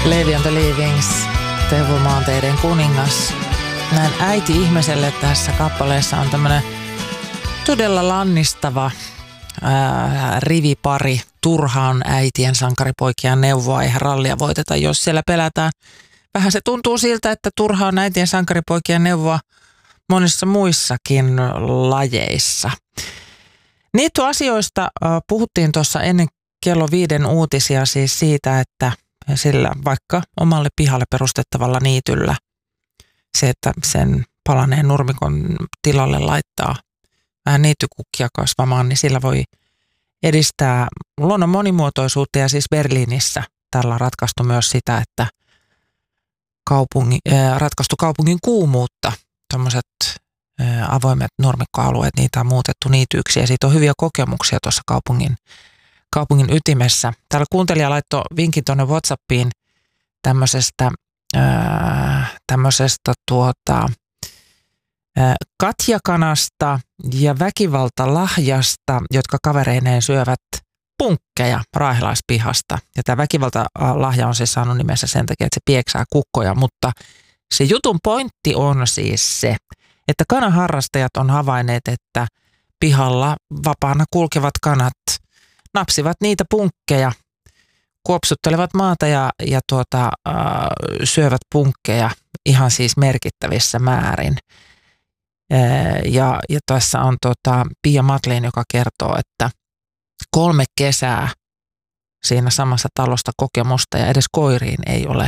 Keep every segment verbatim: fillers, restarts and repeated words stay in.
Levi and the Leavings, Teuvo-maanteiden kuningas. Näin äiti-ihmiselle tässä kappaleessa on tämmönen todella lannistava ää, rivipari. Turhaan äitien sankaripoikien neuvoa, eihän rallia voiteta, jos siellä pelätään. Vähän se tuntuu siltä, että turhaan äitien sankaripoikien neuvoa monissa muissakin lajeissa. Niitä asioista ää, puhuttiin tuossa ennen kello viiden uutisia siis siitä, että sillä vaikka omalle pihalle perustettavalla niityllä se, että sen palaneen nurmikon tilalle laittaa vähän niittykukkia kasvamaan, niin sillä voi edistää luonnon monimuotoisuutta. Ja siis Berliinissä tällä on ratkaistu myös sitä, että kaupungi, äh, ratkaistu kaupungin kuumuutta. Tuommoiset äh, avoimet nurmikkoalueet, niitä on muutettu niityiksi ja siitä on hyviä kokemuksia tuossa kaupungin kaupungin ytimessä. Täällä kuuntelija laittoi vinkin tuonne WhatsAppiin tämmöisestä, ää, tämmöisestä tuota, ää, katjakanasta ja väkivaltalahjasta, jotka kavereineen syövät punkkeja raahelaispihasta. Ja tämä väkivaltalahja on siis saanut nimensä sen takia, että se pieksää kukkoja, mutta se jutun pointti on siis se, että kanaharrastajat on havainneet, että pihalla vapaana kulkevat kanat napsivat niitä punkkeja, kuopsuttelevat maata ja, ja tuota, äh, syövät punkkeja ihan siis merkittävissä määrin. Äh, ja, ja tässä on tota, Pia Matlin, joka kertoo, että kolme kesää siinä samassa talosta kokemusta ja edes koiriin ei ole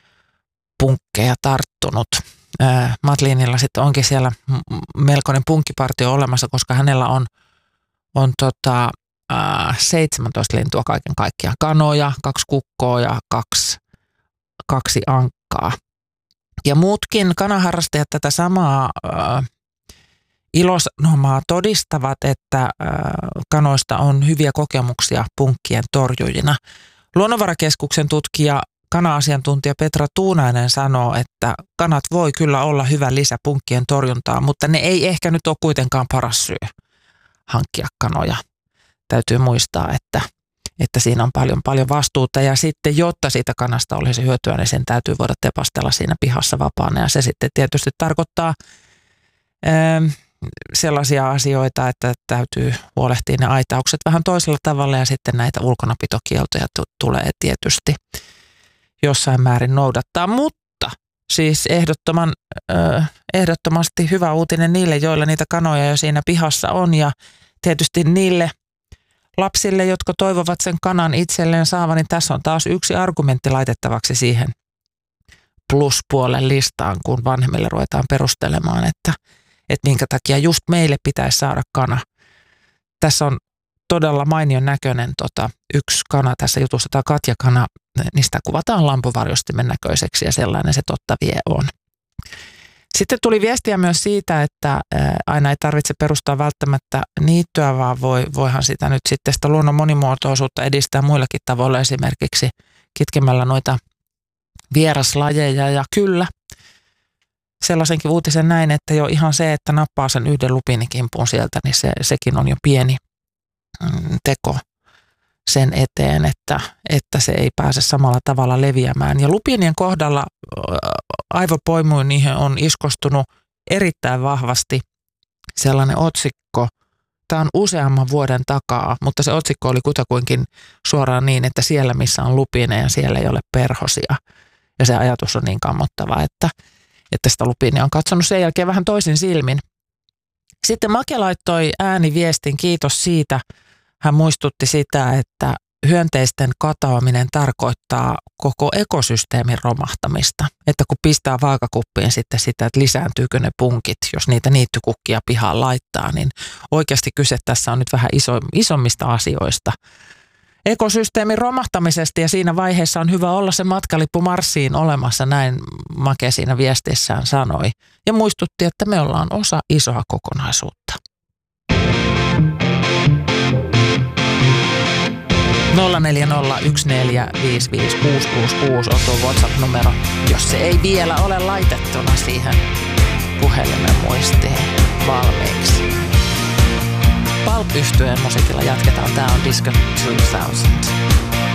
punkkeja tarttunut. Äh, Matlinilla sitten onkin siellä melkoinen punkkipartio olemassa, koska hänellä on, on tota, seitsemäntoista lintua kaiken kaikkiaan. Kanoja, kaksi kukkoa ja kaksi, kaksi ankkaa. Ja muutkin kanaharrastajat tätä samaa äh, ilosanomaa todistavat, että äh, kanoista on hyviä kokemuksia punkkien torjujina. Luonnonvarakeskuksen tutkija, kana-asiantuntija Petra Tuunainen sanoo, että kanat voi kyllä olla hyvä lisä punkkien torjuntaa, mutta ne ei ehkä nyt ole kuitenkaan paras syy hankkia kanoja. Täytyy muistaa, että, että siinä on paljon, paljon vastuuta ja sitten, jotta siitä kanasta olisi hyötyä, niin sen täytyy voida tepastella siinä pihassa vapaana. Ja se sitten tietysti tarkoittaa ää, sellaisia asioita, että täytyy huolehtia ne aitaukset vähän toisella tavalla ja sitten näitä ulkonapitokieltoja t- tulee tietysti jossain määrin noudattaa. Mutta siis ehdottoman, ää, ehdottomasti hyvä uutinen niille, joilla niitä kanoja jo siinä pihassa on ja tietysti niille lapsille, jotka toivovat sen kanan itselleen saavan, niin tässä on taas yksi argumentti laitettavaksi siihen pluspuolen listaan, kun vanhemmille ruvetaan perustelemaan, että, että minkä takia just meille pitäisi saada kana. Tässä on todella mainion näköinen tota, yksi kana tässä jutussa, tämä katjakana, niistä kuvataan lampuvarjostimen näköiseksi ja sellainen se totta vie on. Sitten tuli viestiä myös siitä, että aina ei tarvitse perustaa välttämättä niittyä, vaan voi, voihan sitä nyt sitten sitä luonnon monimuotoisuutta edistää muillakin tavoilla, esimerkiksi kitkemällä noita vieraslajeja. Ja kyllä, sellaisenkin uutisen näin, että jo ihan se, että nappaa sen yhden lupinikimpuun sieltä, niin se, sekin on jo pieni mm, teko sen eteen, että, että se ei pääse samalla tavalla leviämään. Ja lupinien kohdalla aivopoimuin niihin on iskostunut erittäin vahvasti sellainen otsikko. Tämä on useamman vuoden takaa, mutta se otsikko oli kutakuinkin suoraan niin, että siellä missä on lupineja, siellä ei ole perhosia. Ja se ajatus on niin kammottava, että, että sitä lupinia on katsonut sen jälkeen vähän toisin silmin. Sitten Make laittoi ääniviestin, kiitos siitä. Hän muistutti sitä, että hyönteisten katoaminen tarkoittaa koko ekosysteemin romahtamista. Että kun pistää vaakakuppiin sitten sitä, että lisääntyykö ne punkit, jos niitä niittykukkia pihaan laittaa, niin oikeasti kyse tässä on nyt vähän iso, isommista asioista. Ekosysteemin romahtamisesta ja siinä vaiheessa on hyvä olla se matkalippu Marsiin olemassa, näin Make siinä viestissään sanoi. Ja muistutti, että me ollaan osa isoa kokonaisuutta. nolla neljä nolla yksi neljä viisi viisi kuusi kuusi kuusi on tuo WhatsApp-numero, jos se ei vielä ole laitettuna siihen puhelimen muistiin valmiiksi. Pulp-yhtyeen musiikilla jatketaan. Tää on Disco kaksituhatta.